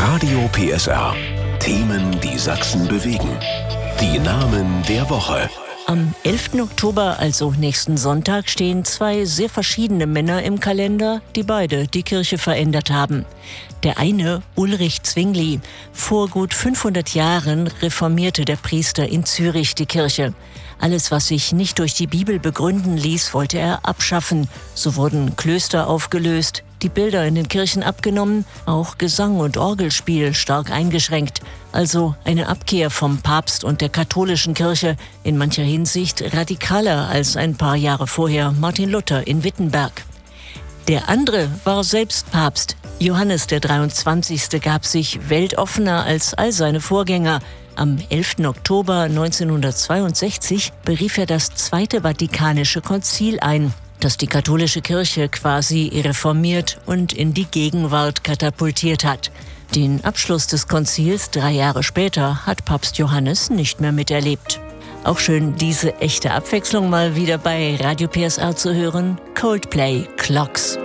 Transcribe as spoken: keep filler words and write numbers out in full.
Radio P S R. Themen, die Sachsen bewegen. Die Namen der Woche. Am elften Oktober, also nächsten Sonntag, stehen zwei sehr verschiedene Männer im Kalender, die beide die Kirche verändert haben. Der eine, Ulrich Zwingli. Vor gut fünfhundert Jahren reformierte der Priester in Zürich die Kirche. Alles, was sich nicht durch die Bibel begründen ließ, wollte er abschaffen. So wurden Klöster aufgelöst, die Bilder in den Kirchen abgenommen, auch Gesang und Orgelspiel stark eingeschränkt. Also eine Abkehr vom Papst und der katholischen Kirche, in mancher Hinsicht radikaler als ein paar Jahre vorher Martin Luther in Wittenberg. Der andere war selbst Papst. Johannes der dreiundzwanzigste gab sich weltoffener als all seine Vorgänger. Am elften Oktober neunzehnhundertzweiundsechzig berief er das Zweite Vatikanische Konzil ein, das die katholische Kirche quasi reformiert und in die Gegenwart katapultiert hat. Den Abschluss des Konzils drei Jahre später hat Papst Johannes nicht mehr miterlebt. Auch schön, diese echte Abwechslung mal wieder bei Radio P S R zu hören. Coldplay, Clocks.